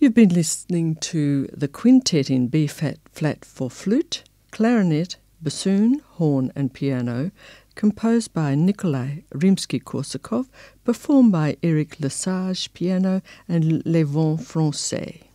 You've been listening to the quintet in B-flat for flute, clarinet, bassoon, horn and piano, composed by Nikolai Rimsky-Korsakov, performed by Eric Lesage, piano, and Les Vents Français.